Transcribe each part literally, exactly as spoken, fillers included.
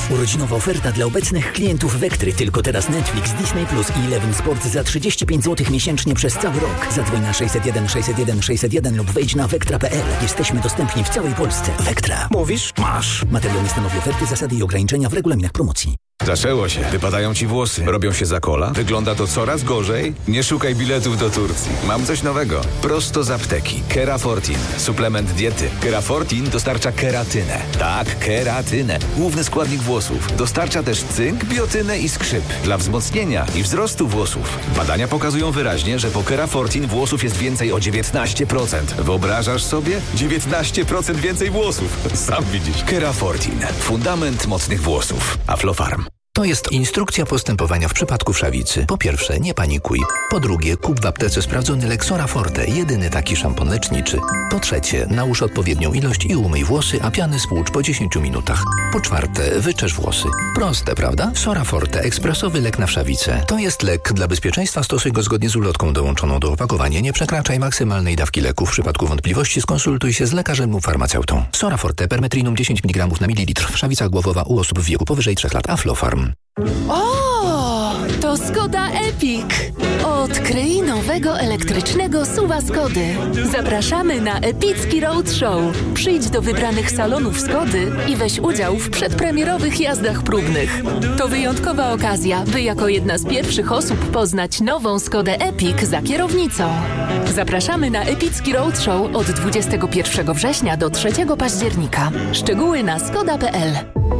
Urodzinowa oferta dla obecnych klientów Vectry. Tylko teraz Netflix, Disney Plus i Eleven Sport za trzydzieści pięć złotych miesięcznie przez cały rok. Zadzwoń na sześćset jeden sześćset jeden sześćset jeden lub wejdź na vectra kropka p l. Jesteśmy dostępni w całej Polsce. Vectra. Mówisz? Masz. Materiał nie stanowi oferty, zasady i ograniczenia w regulaminach promocji. Zaczęło się. Wypadają ci włosy. Robią się za kola. Wygląda to coraz gorzej. Nie szukaj biletów do Turcji. Mam coś nowego. Prosto z apteki. Kerafortin. Suplement diety. Kerafortin dostarcza keratynę. Tak, keratynę. Główny składnik włosów. Dostarcza też cynk, biotynę i skrzyp. Dla wzmocnienia i wzrostu włosów. Badania pokazują wyraźnie, że po Kerafortin włosów jest więcej o dziewiętnaście procent. Wyobrażasz sobie? dziewiętnaście procent więcej włosów. Sam widzisz. Kerafortin. Fundament mocnych włosów. Aflofarm. To jest instrukcja postępowania w przypadku wszawicy. Po pierwsze, nie panikuj. Po drugie, kup w aptece sprawdzony Lexora Forte, jedyny taki szampon leczniczy. Po trzecie, nałóż odpowiednią ilość i umyj włosy, a piany spłucz po dziesięciu minutach. Po czwarte, wyczesz włosy. Proste, prawda? Sora Forte, ekspresowy lek na wszawicę. To jest lek. Dla bezpieczeństwa stosuj go zgodnie z ulotką dołączoną do opakowania. Nie przekraczaj maksymalnej dawki leku. W przypadku wątpliwości skonsultuj się z lekarzem lub farmaceutą. Sora Forte, permetrinum dziesięć miligramów na mililitr. Wszawica głowowa u osób w wieku powyżej trzech lat. Aflofarm. O, to Skoda Epic. Odkryj nowego elektrycznego suwa Skody. Zapraszamy na epicki roadshow. Przyjdź do wybranych salonów Skody i weź udział w przedpremierowych jazdach próbnych. To wyjątkowa okazja, by jako jedna z pierwszych osób poznać nową Skodę Epic za kierownicą. Zapraszamy na epicki roadshow od dwudziestego pierwszego września do trzeciego października. Szczegóły na skoda kropka p l.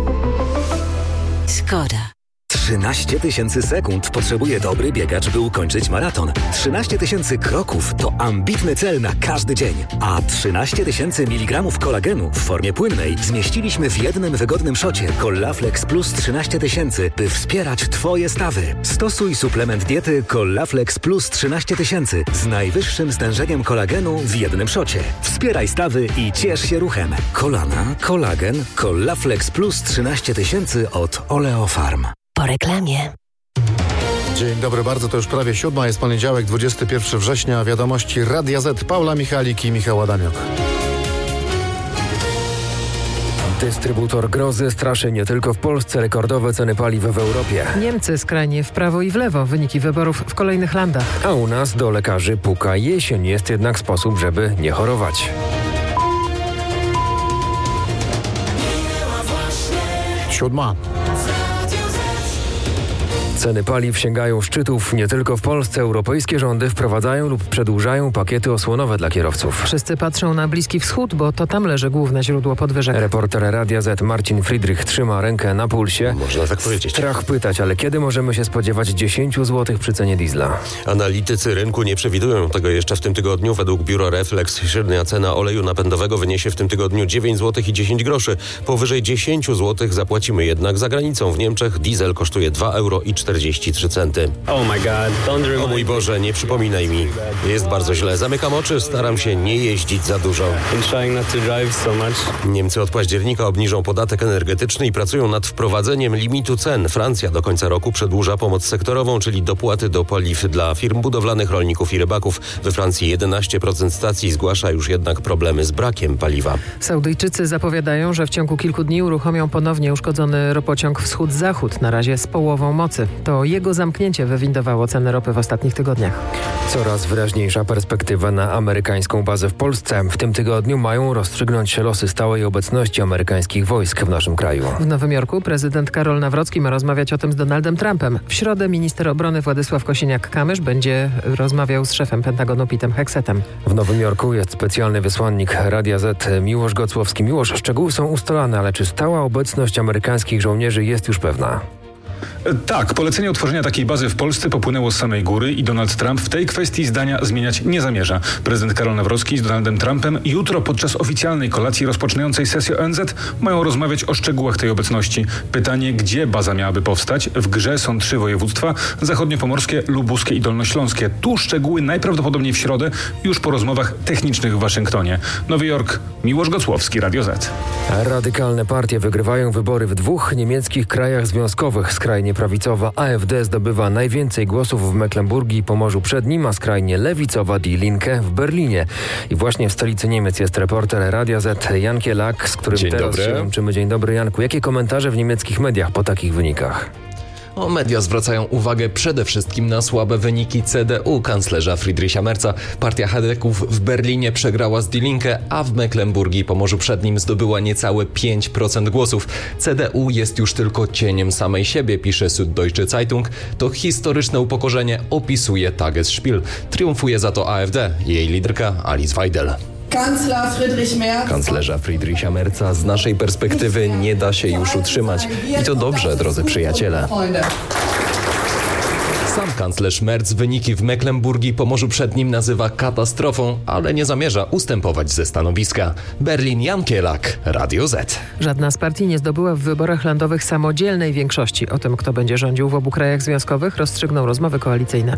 Skoda. trzynaście tysięcy sekund potrzebuje dobry biegacz, by ukończyć maraton. trzynaście tysięcy kroków to ambitny cel na każdy dzień. A trzynaście tysięcy miligramów kolagenu w formie płynnej zmieściliśmy w jednym wygodnym szocie Collaflex Plus trzynaście tysięcy, by wspierać Twoje stawy. Stosuj suplement diety Collaflex Plus trzynaście tysięcy z najwyższym stężeniem kolagenu w jednym szocie. Wspieraj stawy i ciesz się ruchem. Kolana, kolagen, Collaflex Plus trzynaście tysięcy od Oleofarm. Po reklamie. Dzień dobry bardzo, to już prawie siódma, jest poniedziałek, dwudziestego pierwszego września, wiadomości Radia Z, Paula Michalik i Michał Adamiok. Dystrybutor grozy straszy nie tylko w Polsce, rekordowe ceny paliw w Europie. Niemcy skrajnie w prawo i w lewo, wyniki wyborów w kolejnych landach. A u nas do lekarzy puka jesień, jest jednak sposób, żeby nie chorować. Siódma. Ceny paliw sięgają szczytów nie tylko w Polsce. Europejskie rządy wprowadzają lub przedłużają pakiety osłonowe dla kierowców. Wszyscy patrzą na Bliski Wschód, bo to tam leży główne źródło podwyżek. Reporter Radia Z Marcin Friedrich trzyma rękę na pulsie. Można tak powiedzieć. Strach pytać, ale kiedy możemy się spodziewać dziesięć złotych przy cenie diesla? Analitycy rynku nie przewidują tego jeszcze w tym tygodniu. Według biura Reflex średnia cena oleju napędowego wyniesie w tym tygodniu dziewięć złotych i dziesięć groszy. Powyżej dziesięć złotych zapłacimy jednak za granicą. W Niemczech diesel kosztuje dwa euro i czterdzieści trzy centy. Oh my God, o mój Boże, nie przypominaj mi. Jest bardzo źle. Zamykam oczy, staram się nie jeździć za dużo. Niemcy od października obniżą podatek energetyczny i pracują nad wprowadzeniem limitu cen. Francja do końca roku przedłuża pomoc sektorową, czyli dopłaty do paliw dla firm budowlanych, rolników i rybaków. We Francji jedenaście procent stacji zgłasza już jednak problemy z brakiem paliwa. Saudyjczycy zapowiadają, że w ciągu kilku dni uruchomią ponownie uszkodzony ropociąg wschód-zachód, na razie z połową mocy. To jego zamknięcie wywindowało ceny ropy w ostatnich tygodniach. Coraz wyraźniejsza perspektywa na amerykańską bazę w Polsce. W tym tygodniu mają rozstrzygnąć się losy stałej obecności amerykańskich wojsk w naszym kraju. W Nowym Jorku prezydent Karol Nawrocki ma rozmawiać o tym z Donaldem Trumpem. W środę minister obrony Władysław Kosiniak-Kamysz będzie rozmawiał z szefem Pentagonu Pete'em Hexetem. W Nowym Jorku jest specjalny wysłannik Radia Z Miłosz Gocłowski. Miłosz, szczegóły są ustalane, ale czy stała obecność amerykańskich żołnierzy jest już pewna? Tak, polecenie utworzenia takiej bazy w Polsce popłynęło z samej góry i Donald Trump w tej kwestii zdania zmieniać nie zamierza. Prezydent Karol Nawrocki z Donaldem Trumpem jutro podczas oficjalnej kolacji rozpoczynającej sesję O N Z mają rozmawiać o szczegółach tej obecności. Pytanie, gdzie baza miałaby powstać? W grze są trzy województwa: zachodniopomorskie, lubuskie i dolnośląskie. Tu szczegóły najprawdopodobniej w środę, już po rozmowach technicznych w Waszyngtonie. Nowy Jork, Miłosz Gocłowski, Radio Z. Radykalne partie wygrywają wybory w dwóch niemieckich krajach związkowych. Skrajnie skrajnie prawicowa A F D zdobywa najwięcej głosów w Mecklenburgii i Pomorzu Przednim, a skrajnie lewicowa Die Linke w Berlinie. I właśnie w stolicy Niemiec jest reporter Radia Z Jan Kielak, z którym Dzień teraz dobry. się łączymy. Dzień dobry, Janku. Jakie komentarze w niemieckich mediach po takich wynikach? O, media zwracają uwagę przede wszystkim na słabe wyniki C D U kanclerza Friedricha Merza. Partia Chadeków w Berlinie przegrała z Die Linke, a w Mecklenburgii i Pomorzu Przednim zdobyła niecałe pięć procent głosów. C D U jest już tylko cieniem samej siebie, pisze Süddeutsche Zeitung. To historyczne upokorzenie opisuje Tagesspiegel. Triumfuje za to A F D i jej liderka Alice Weidel. Kanclerza Friedricha Merza z naszej perspektywy nie da się już utrzymać. I to dobrze, drodzy przyjaciele. Sam kanclerz Merz wyniki w Mecklenburgii i Pomorzu Przednim nazywa katastrofą, ale nie zamierza ustępować ze stanowiska. Berlin, Jan Kielak, Radio Z. Żadna z partii nie zdobyła w wyborach landowych samodzielnej większości. O tym, kto będzie rządził w obu krajach związkowych, rozstrzygną rozmowy koalicyjne.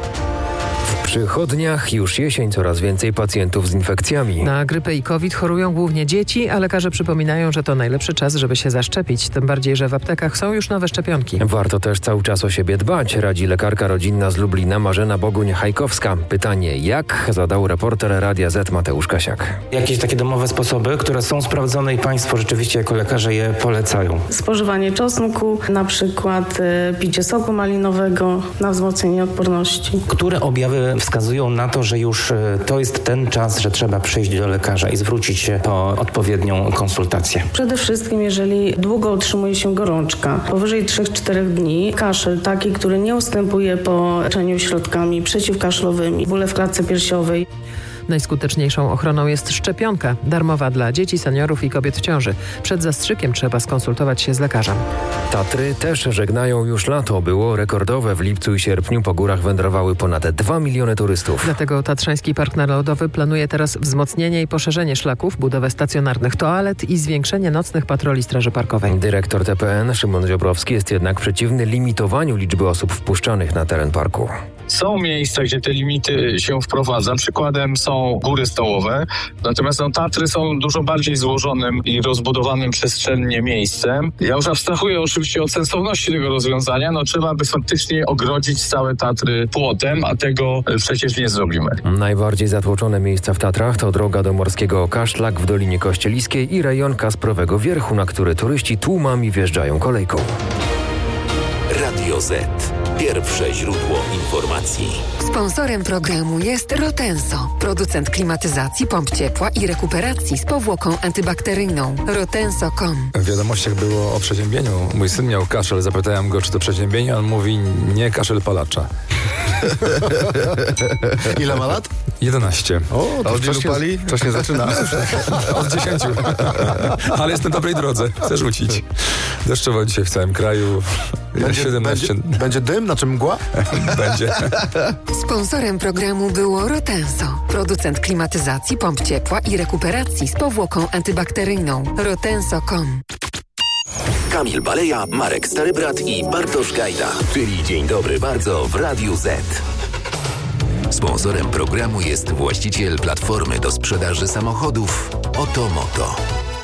W przychodniach już jesień, coraz więcej pacjentów z infekcjami. Na grypę i COVID chorują głównie dzieci, a lekarze przypominają, że to najlepszy czas, żeby się zaszczepić. Tym bardziej, że w aptekach są już nowe szczepionki. Warto też cały czas o siebie dbać, radzi lekarka rodzinna z Lublina Marzena Boguń-Hajkowska. Pytanie jak? Zadał reporter Radia Z Mateusz Kasiak. Jakieś takie domowe sposoby, które są sprawdzone i państwo rzeczywiście jako lekarze je polecają. Spożywanie czosnku, na przykład y, picie soku malinowego na wzmocnienie odporności. Które objawy wskazują na to, że już to jest ten czas, że trzeba przyjść do lekarza i zwrócić się po odpowiednią konsultację? Przede wszystkim, jeżeli długo utrzymuje się gorączka, powyżej trzy cztery dni, kaszel taki, który nie ustępuje po leczeniu środkami przeciwkaszlowymi, bóle w klatce piersiowej. Najskuteczniejszą ochroną jest szczepionka, darmowa dla dzieci, seniorów i kobiet w ciąży. Przed zastrzykiem trzeba skonsultować się z lekarzem. Tatry też żegnają już lato. Było rekordowe. W lipcu i sierpniu po górach wędrowały ponad dwa miliony turystów. Dlatego Tatrzański Park Narodowy planuje teraz wzmocnienie i poszerzenie szlaków, budowę stacjonarnych toalet i zwiększenie nocnych patroli Straży Parkowej. Dyrektor T P N Szymon Ziobrowski jest jednak przeciwny limitowaniu liczby osób wpuszczanych na teren parku. Są miejsca, gdzie te limity się wprowadza. Przykładem są góry stołowe. Natomiast no, Tatry są dużo bardziej złożonym i rozbudowanym przestrzennie miejscem. Ja już abstrahuję oczywiście od sensowności tego rozwiązania. No trzeba by faktycznie ogrodzić całe Tatry płotem, a tego przecież nie zrobimy. Najbardziej zatłoczone miejsca w Tatrach to droga do Morskiego Oka, szlak w Dolinie Kościeliskiej i rejon Kasprowego Wierchu, na który turyści tłumami wjeżdżają kolejką. Radio Z. Pierwsze źródło informacji. Sponsorem programu jest Rotenso, producent klimatyzacji, pomp ciepła i rekuperacji z powłoką antybakteryjną. rotenso kropka com. W wiadomościach było o przeziębieniu. Mój syn miał kaszel, zapytałem go, czy to przeziębienie, on mówi, nie kaszel palacza. Ile ma lat? jedenaście. O, to od coś pali? Coś nie zaczyna. Od dziesięciu. Ale jestem na dobrej drodze. Chcę rzucić. Deszczowo dzisiaj w całym kraju. Będzie, siedemnaście. Będzie, będzie dym, na czym mgła? Będzie. Sponsorem programu było Rotenso, producent klimatyzacji, pomp ciepła i rekuperacji z powłoką antybakteryjną. rotenso kropka com. Kamil Baleja, Marek Starybrat i Bartosz Gajda, czyli Dzień Dobry Bardzo w Radiu Z. Sponsorem programu jest właściciel platformy do sprzedaży samochodów Otomoto.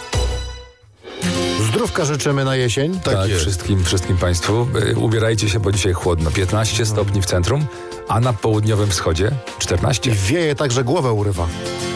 Zdrówka życzymy na jesień. Tak, tak wszystkim, wszystkim Państwu. Ubierajcie się, bo dzisiaj chłodno. piętnaście stopni w centrum, a na południowym wschodzie czternaście. I wieje tak, że głowę urywa.